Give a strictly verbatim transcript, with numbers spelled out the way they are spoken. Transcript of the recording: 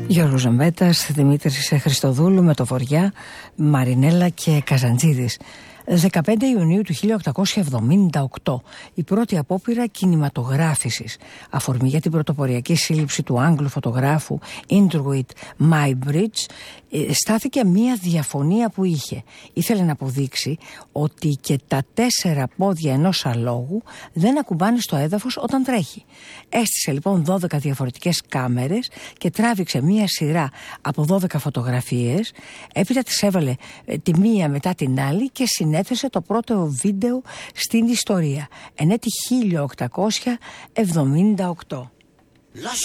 Γιώργος Ζεμπέτας, Δημήτρης Χριστοδούλου με το Βοριά, Μαρινέλα και Καζαντζίδης. δεκαπέντε Ιουνίου του χίλια οκτακόσια εβδομήντα οκτώ, η πρώτη απόπειρα κινηματογράφησης. Αφορμή για την πρωτοποριακή σύλληψη του Άγγλου φωτογράφου Indruit Muybridge, στάθηκε μία διαφωνία που είχε. Ήθελε να αποδείξει ότι και τα τέσσερα πόδια ενός αλόγου δεν ακουμπάνε στο έδαφος όταν τρέχει. Έστησε λοιπόν δώδεκα διαφορετικές κάμερες και τράβηξε μία σειρά από δώδεκα φωτογραφίες. Έπειτα τις έβαλε τη μία μετά την άλλη και συνέθεσε το πρώτο βίντεο στην ιστορία, εν έτη χίλια οκτακόσια εβδομήντα οκτώ.